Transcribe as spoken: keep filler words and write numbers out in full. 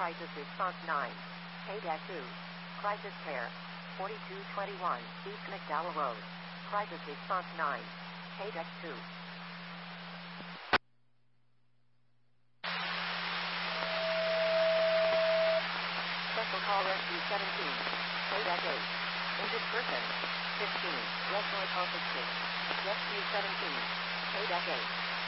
Crisis Response nine. K two. Crisis Care. forty-two twenty-one East McDowell Road. Crisis Response nine. K two. Special Call Rescue seventeen. K eight. Injured Person. fifteen. Rescue Rescue seventeen. K eight.